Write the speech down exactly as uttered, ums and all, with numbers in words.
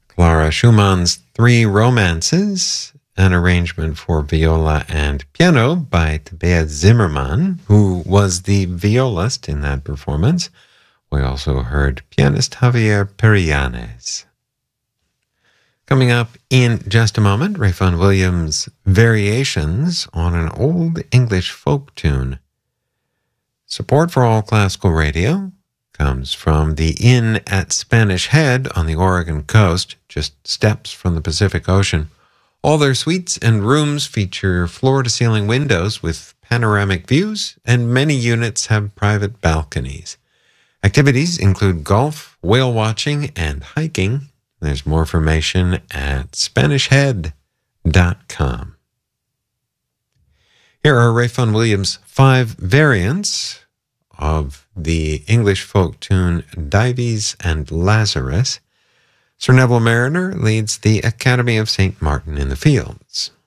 Clara Schumann's Three Romances, an arrangement for viola and piano by Tabea Zimmermann, who was the violist in that performance. We also heard pianist Javier Perillanes. Coming up in just a moment, Ray Vaughan Williams' Variations on an Old English Folk Tune. Support for All Classical Radio comes from the Inn at Spanish Head on the Oregon coast, just steps from the Pacific Ocean. All their suites and rooms feature floor-to-ceiling windows with panoramic views, and many units have private balconies. Activities include golf, whale watching, and hiking. There's more information at spanish head dot com. Here are Ray Vaughan Williams' five variants of the English folk tune Dives and Lazarus. Sir Neville Marriner leads the Academy of Saint Martin in the Fields.